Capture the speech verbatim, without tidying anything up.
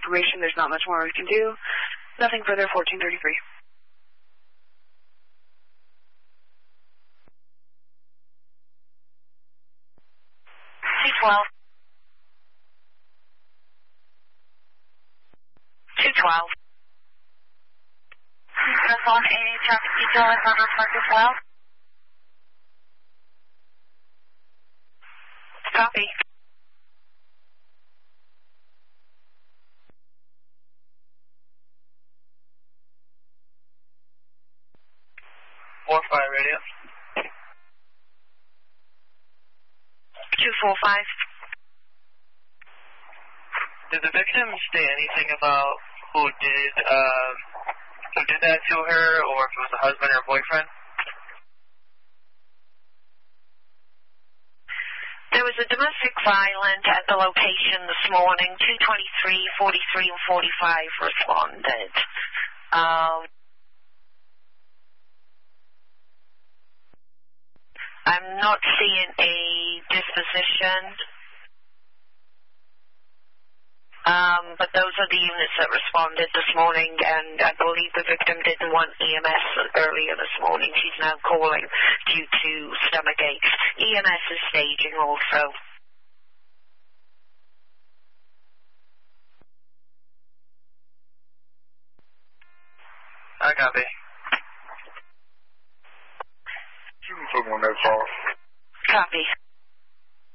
information. There's not much more we can do. Nothing further, fourteen thirty-three. two twelve. two twelve. Press one, eighty, traffic detail, and Harvard Park as well. Copy. four five radio. two four five. Did the victim say anything about who did um, who did that to her, or if it was a husband or boyfriend? There was a domestic violence at the location this morning. two twenty-three, forty-three, and forty-five responded. Um, I'm not seeing a disposition. Um, but those are the units that responded this morning, and I believe the victim didn't want E M S earlier this morning. She's now calling due to stomach aches. E M S is staging also.